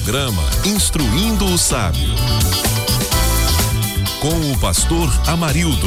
Programa Instruindo o Sábio, com o pastor Amarildo.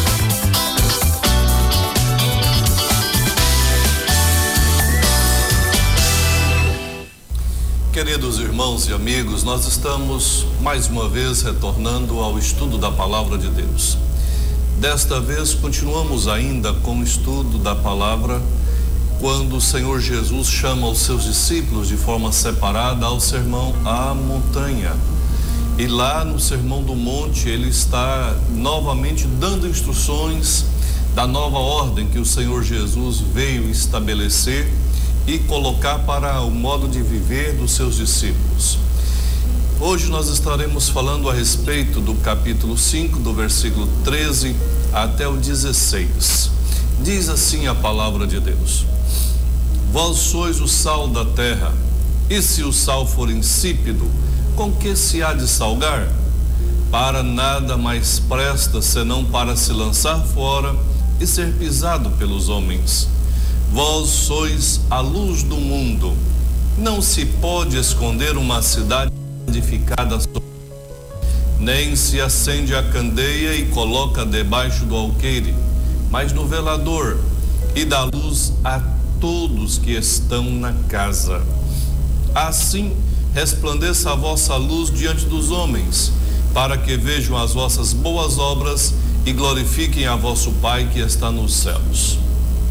Queridos irmãos e amigos, nós estamos mais uma vez retornando ao estudo da Palavra de Deus. Desta vez continuamos ainda com o estudo da Palavra, quando o Senhor Jesus chama os seus discípulos de forma separada ao Sermão à Montanha. E lá no Sermão do Monte ele está novamente dando instruções da nova ordem que o Senhor Jesus veio estabelecer e colocar para o modo de viver dos seus discípulos. Hoje nós estaremos falando a respeito do capítulo 5, do versículo 13 até o 16. Diz assim a palavra de Deus: Vós sois o sal da terra, e se o sal for insípido, com que se há de salgar? Para nada mais presta, senão para se lançar fora e ser pisado pelos homens. Vós sois a luz do mundo. Não se pode esconder uma cidade edificada sobre, nem se acende a candeia e coloca debaixo do alqueire, mas no velador, e dá luz a todos que estão na casa. Assim resplandeça a vossa luz diante dos homens, para que vejam as vossas boas obras e glorifiquem a vosso Pai que está nos céus.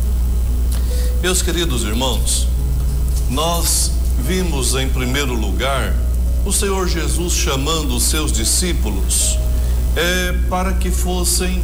Meus queridos irmãos, nós vimos em primeiro lugar o Senhor Jesus chamando os seus discípulos para que fossem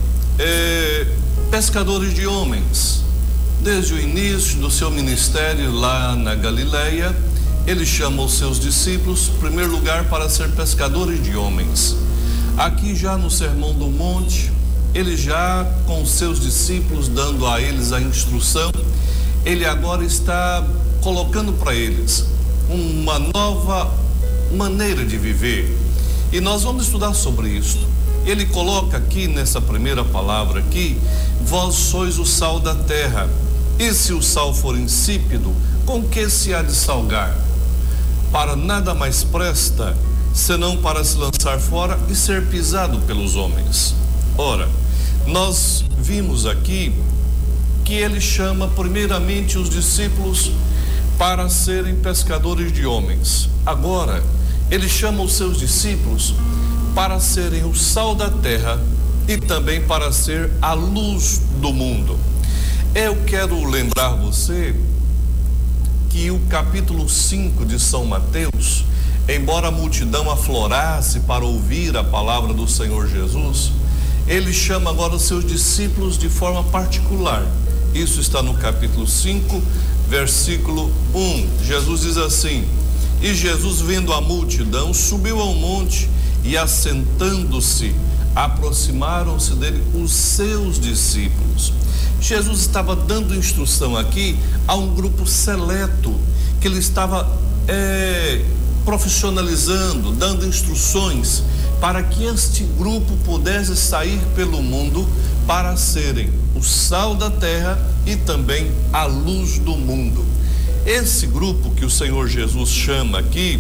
pescadores de homens. Desde o início do seu ministério lá na Galileia, ele chama os seus discípulos, em primeiro lugar, para ser pescadores de homens. Aqui já no Sermão do Monte, ele já com os seus discípulos, dando a eles a instrução, ele agora está colocando para eles uma nova maneira de viver. E nós vamos estudar sobre isso. Ele coloca aqui nessa primeira palavra aqui: vós sois o sal da terra, e se o sal for insípido, com que se há de salgar? Para nada mais presta, senão para se lançar fora e ser pisado pelos homens. Ora, nós vimos aqui que ele chama primeiramente os discípulos para serem pescadores de homens. Agora, ele chama os seus discípulos para serem o sal da terra e também para ser a luz do mundo. Eu quero lembrar você que o capítulo 5 de São Mateus, embora a multidão aflorasse para ouvir a palavra do Senhor Jesus, ele chama agora os seus discípulos de forma particular. Isso está no capítulo 5, versículo 1. Jesus diz assim: E Jesus, vendo a multidão, subiu ao monte e, assentando-se, aproximaram-se dele os seus discípulos. Jesus estava dando instrução aqui a um grupo seleto, que ele estava profissionalizando, dando instruções para que este grupo pudesse sair pelo mundo para serem o sal da terra e também a luz do mundo. Esse grupo que o Senhor Jesus chama aqui,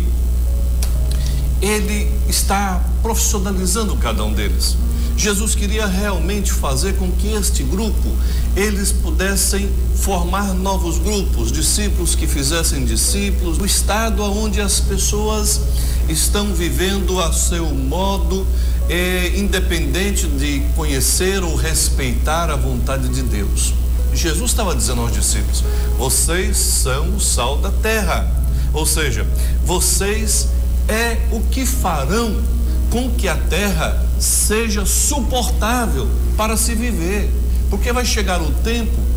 ele está profissionalizando cada um deles. Jesus queria realmente fazer com que este grupo, eles pudessem formar novos grupos, discípulos que fizessem discípulos, no estado onde as pessoas estão vivendo a seu modo, independente de conhecer ou respeitar a vontade de Deus. Jesus estava dizendo aos discípulos: vocês são o sal da terra, ou seja, vocês o que farão com que a terra seja suportável para se viver, porque vai chegar o tempo